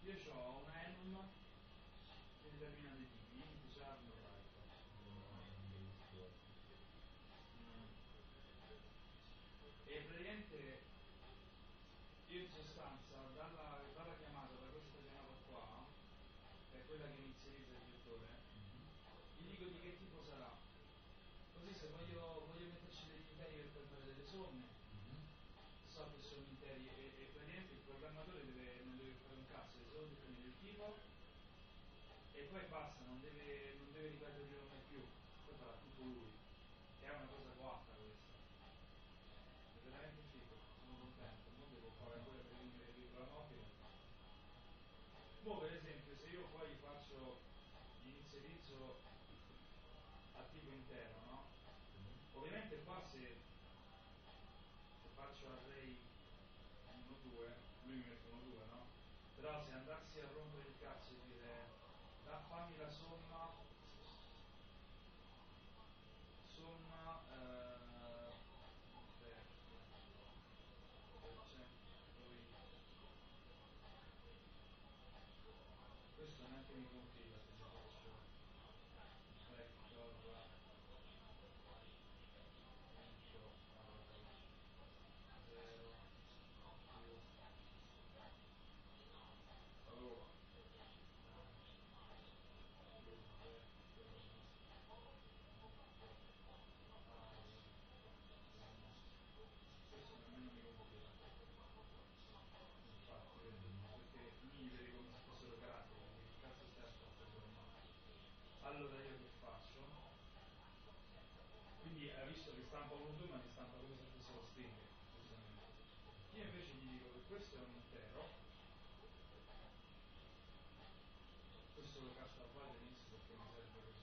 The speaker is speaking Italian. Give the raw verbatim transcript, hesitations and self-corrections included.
io ho una enum di determinati tipi, int, char, type. Mm. E praticamente io in sostanza dalla, dalla chiamata, da questa chiamata qua, che è quella che inizializza il vettore, gli dico di che tipo sarà. Così se voglio, voglio metterci degli interi per poi fare delle somme, so che sono interi e, e praticamente il programmatore deve, non deve fare un cazzo, deve solo definire il tipo e poi basta, non deve, non deve ripeterlo mai più, poi farà tutto lui, che è una cosa coatta questa. È veramente figo, sono contento, non devo fare pure per il programmabile. Mo per esempio se io poi faccio l'inserizzo a tipo intero, no? Ovviamente qua se, se faccio array uno due, lui mi mette uno due, no? Però se andassi a rompere il cazzo e dire da, fammi la somma somma eh, questo neanche mi compila se lo faccio vector zero più allora questo nemmeno mi compila, infatti perché lì vedi come se fossero caratteri, che cazzo stai a fare? Allora io che faccio? Quindi hai visto che stampa uno due ma mi stampa come se fossero stringhe, giustamente. Io invece gli dico che questo è un intero, questo lo caccio a fare all'inizio perché mi serve per